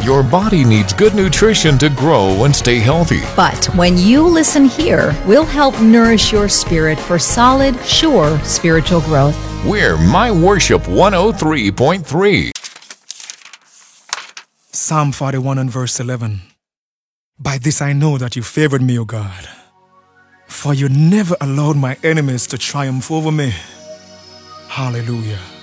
Your body needs good nutrition to grow and stay healthy. But when you listen here, we'll help nourish your spirit for solid, sure spiritual growth. We're My Worship 103.3. Psalm 41 and verse 11. By this I know that you favored me, O God, for you never allowed my enemies to triumph over me. Hallelujah.